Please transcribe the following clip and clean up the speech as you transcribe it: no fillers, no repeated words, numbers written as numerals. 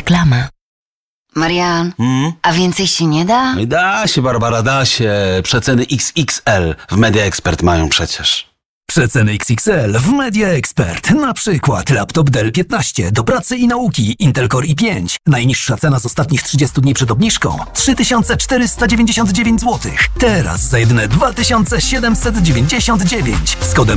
Reklama. Marian, a więcej się nie da? Da się, Barbara, da się. Przeceny XXL w Media Expert mają przecież. Przeceny XXL w Media Expert. Na przykład laptop Dell 15 do pracy i nauki Intel Core i5. Najniższa cena z ostatnich 30 dni przed obniżką 3499 zł. Teraz za jedyne 2799 z kodem